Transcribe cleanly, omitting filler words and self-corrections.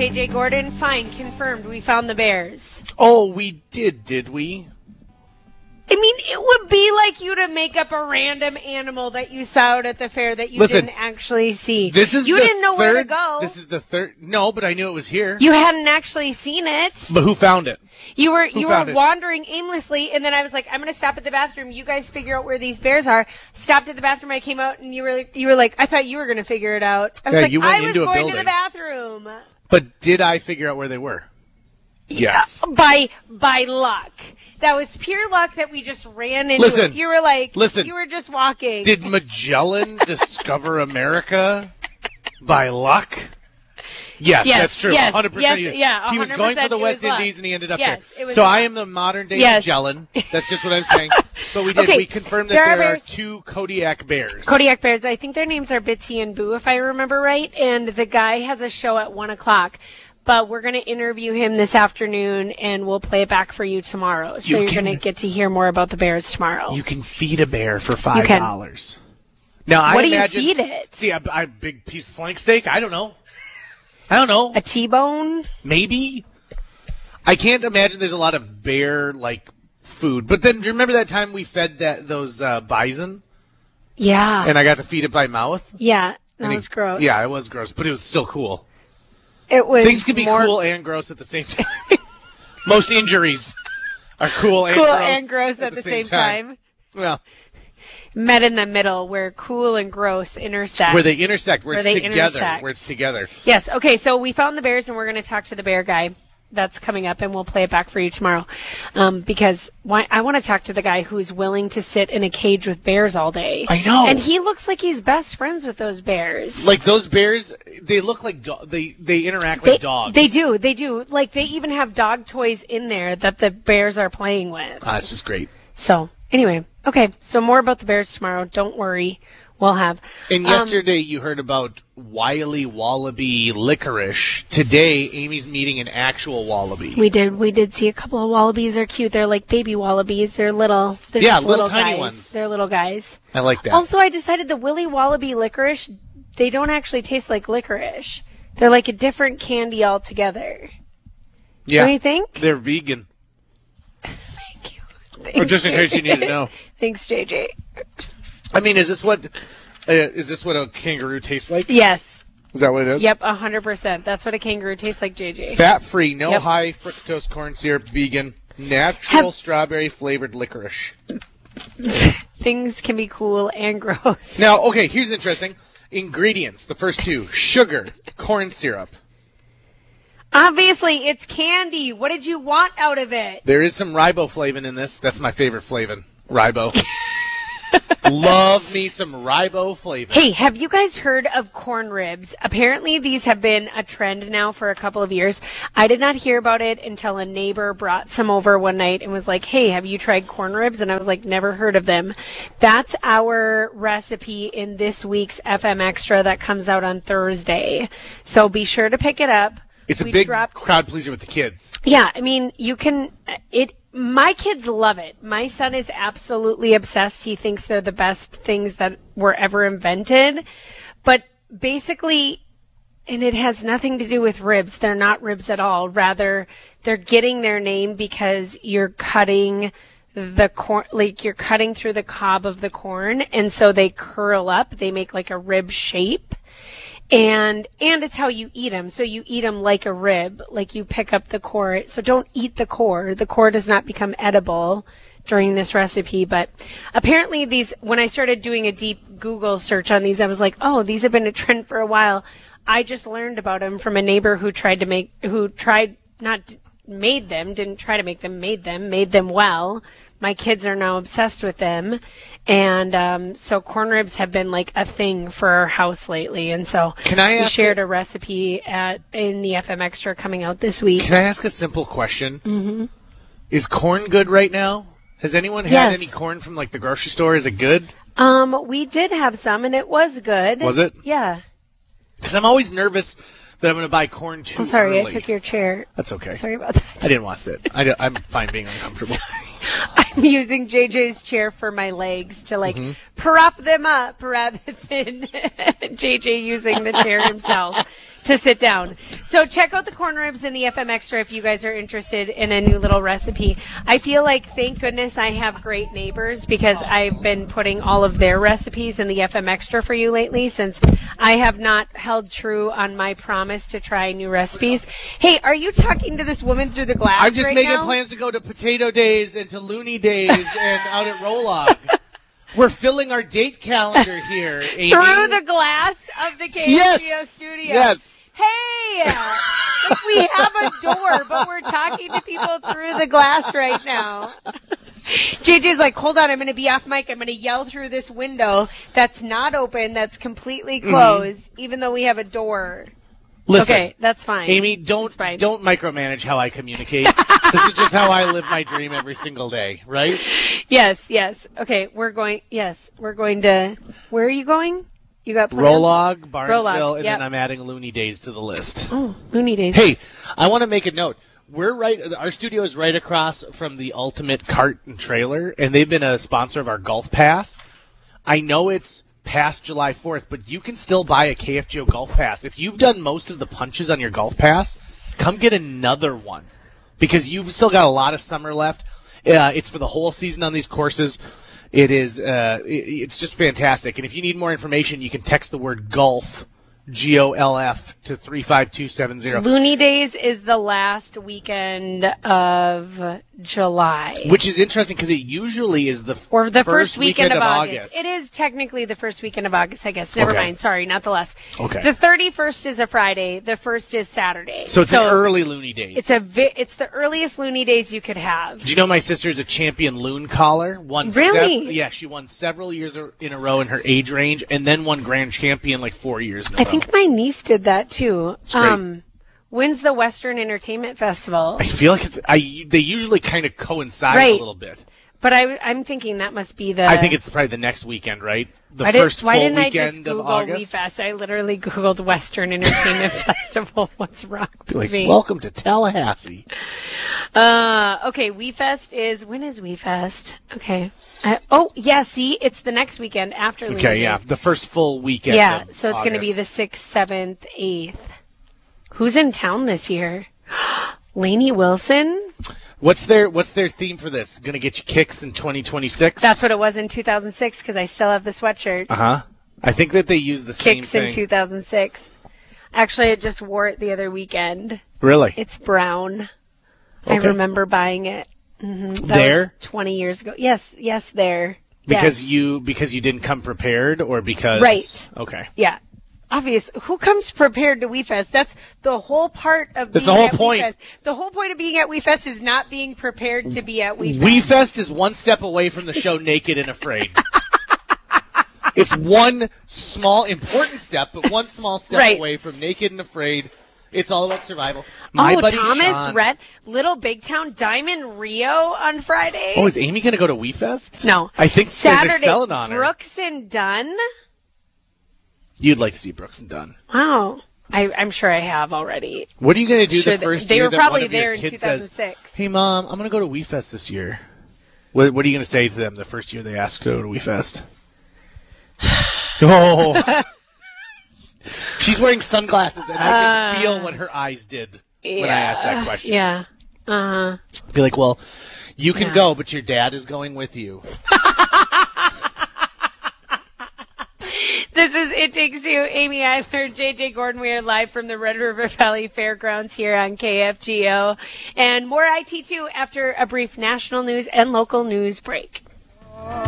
JJ Gordon. Fine, confirmed. We found the bears. Oh, we did we? I mean, it would be like you to make up a random animal that you saw out at the fair that you didn't actually see. You didn't know where to go. This is the third. No, but I knew it was here. You hadn't actually seen it. But who found it? You were wandering aimlessly, and then I was like, I'm going to stop at the bathroom. You guys figure out where these bears are. Stopped at the bathroom. I came out, and you were like, I thought you were going to figure it out. I was like, I was going to the bathroom. But did I figure out where they were? Yes. By luck. That was pure luck that we just ran into it. You were like, you were just walking. Did Magellan discover America by luck? Yes, that's true. 100%. Yes, he was going for the West Indies and he ended up there. So I am the modern day Magellan. That's just what I'm saying. But we confirmed that there are two Kodiak bears. Kodiak bears. I think their names are Bitsy and Boo, if I remember right. And the guy has a show at 1 o'clock. But we're going to interview him this afternoon, and we'll play it back for you tomorrow. So you're going to get to hear more about the bears tomorrow. You can feed a bear for $5. Now, what do you feed it? See, a big piece of flank steak? I don't know. A T-bone? Maybe. I can't imagine there's a lot of bear-like food. But then, do you remember that time we fed those bison? Yeah. And I got to feed it by mouth? Yeah, that was gross. Yeah, it was gross, but it was still cool. Things can be cool and gross at the same time. Most injuries are cool and gross at the same time. Well, met in the middle where cool and gross intersect. Where they intersect, where it's together. Yes. Okay. So we found the bears, and we're going to talk to the bear guy. That's coming up, and we'll play it back for you tomorrow. Because I want to talk to the guy who's willing to sit in a cage with bears all day. I know. And he looks like he's best friends with those bears. Like those bears, they look like they interact like dogs. They do. Like they even have dog toys in there that the bears are playing with. It's just great. So anyway, okay. So more about the bears tomorrow. Don't worry. We'll have. And yesterday you heard about Wily Wallaby licorice. Today, Amy's meeting an actual wallaby. We did see a couple of wallabies. They're cute. They're like baby wallabies. They're little. They're little tiny guys. ones. They're little guys. I like that. Also, I decided the Willy Wallaby licorice, they don't actually taste like licorice. They're like a different candy altogether. Yeah. Don't you think? They're vegan. Thank you. Or just in case you need to know. Thanks, JJ. I mean, is this what a kangaroo tastes like? Yes. Is that what it is? Yep, 100%. That's what a kangaroo tastes like, JJ. Fat-free, no high fructose corn syrup, vegan, natural strawberry flavored licorice. Things can be cool and gross. Now, okay, here's interesting. Ingredients, the first two: sugar, corn syrup. Obviously, it's candy. What did you want out of it? There is some riboflavin in this. That's my favorite flavin. Ribo. Love me some riboflavin. Hey, have you guys heard of corn ribs? Apparently, these have been a trend now for a couple of years. I did not hear about it until a neighbor brought some over one night and was like, hey, have you tried corn ribs? And I was like, never heard of them. That's our recipe in this week's FM Extra that comes out on Thursday. So be sure to pick it up. It's a big crowd pleaser with the kids. Yeah, I mean, my kids love it. My son is absolutely obsessed. He thinks they're the best things that were ever invented. But basically, and it has nothing to do with ribs. They're not ribs at all. Rather, they're getting their name because you're cutting the corn, like you're cutting through the cob of the corn, and so they curl up. They make like a rib shape. And it's how you eat them. So you eat them like a rib, like you pick up the core. So don't eat the core. The core does not become edible during this recipe. But apparently when I started doing a deep Google search on these, I was like, oh, these have been a trend for a while. I just learned about them from a neighbor who made them well. My kids are now obsessed with them. And so corn ribs have been like a thing for our house lately. And so we shared a recipe in the FM Extra coming out this week. Can I ask a simple question? Mm-hmm. Is corn good right now? Has anyone had any corn from like the grocery store? Is it good? We did have some, and it was good. Was it? Yeah. Because I'm always nervous that I'm going to buy corn too early. Sorry, I took your chair. That's okay. Sorry about that. I didn't want to sit. I'm fine being uncomfortable. Sorry. I'm using JJ's chair for my legs to prop them up rather than JJ using the chair himself to sit down. So check out the corn ribs in the FM Extra if you guys are interested in a new little recipe. I feel like, thank goodness, I have great neighbors because I've been putting all of their recipes in the FM Extra for you lately since I have not held true on my promise to try new recipes. Hey, are you talking to this woman through the glass I'm just right making now? plans to go to Potato Days and to Looney Days and out at Rolog. We're filling our date calendar here, Amy. Through the glass of the KFGO studio. Yes. Hey, if we have a door, but we're talking to people through the glass right now. JJ's like, hold on, I'm going to be off mic. I'm going to yell through this window that's not open, that's completely closed, even though we have a door. Listen, okay, that's fine. Amy, don't micromanage how I communicate. This is just how I live my dream every single day, right? Yes. Okay, we're going to, where are you going? You got plans? Rolog, Barnesville, and yep. then I'm adding Looney Days to the list. Oh, Looney Days. Hey, I want to make a note. Our studio is right across from the Ultimate Cart and Trailer, and they've been a sponsor of our Golf Pass. I know it's past July 4th, but you can still buy a KFGO Golf Pass. If you've done most of the punches on your Golf Pass, come get another one because you've still got a lot of summer left. It's for the whole season on these courses. It is, it's just fantastic. And if you need more information, you can text the word golf, GOLF, to 35270. Looney Days is the last weekend of July. Which is interesting because it usually is the first weekend of August. It is technically the first weekend of August, I guess. Never mind. Sorry, not the last. Okay. The 31st is a Friday. The 1st is Saturday. So it's an early Looney Days. It's the earliest Looney Days you could have. Do you know my sister's a champion loon caller? Really? Yeah, she won several years in a row in her age range and then won grand champion like 4 years in a row. I think my niece did that too. It's great. When's the Western Entertainment Festival? I feel like they usually kind of coincide a little bit. But I'm thinking that must be the... I think it's probably the next weekend, right? The first full weekend of August. Why didn't I just Google WeFest? I literally Googled Western Entertainment Festival. What's wrong with me? Welcome to Tallahassee. Okay, WeFest is... When is WeFest? Okay. See, it's the next weekend after Looney Okay, yeah. Days. The first full weekend of so it's going to be the 6th, 7th, 8th. Who's in town this year? Lainey Wilson? What's their theme for this? Going to get you kicks in 2026? That's what it was in 2006 because I still have the sweatshirt. Uh-huh. I think that they use the same thing. Kicks in 2006. Actually, I just wore it the other weekend. Really? It's brown. Okay. I remember buying it. Mm-hmm. There? Was 20 years ago. Yes, there. Because you didn't come prepared or because... Right. Okay. Yeah. Obvious. Who comes prepared to WeFest? That's the whole part of being That's the whole at point. WeFest. The whole point of being at WeFest is not being prepared to be at WeFest. WeFest is one step away from the show Naked and Afraid. It's one small, important step, but one small step away from Naked and Afraid. It's all about survival. My buddy Thomas Sean, Rhett, Little Big Town, Diamond Rio on Friday. Oh, is Amy going to go to WeFest? No. I think Saturday, they're selling on her. Brooks and Dunn. You'd like to see Brooks and Dunn. Wow. I'm sure I have already. What are you going to do the first year that one of your in kids 2006. says, hey, Mom, I'm going to go to WeFest this year? What are you going to say to them the first year they ask to go to WeFest? Oh. She's wearing sunglasses, and I can feel what her eyes did when I asked that question. Yeah. Uh-huh. Be like, well, you can go, but your dad is going with you. This is It Takes Two. Amy Eisner, JJ Gordon. We are live from the Red River Valley Fairgrounds here on KFGO. And more IT2 after a brief national news and local news break.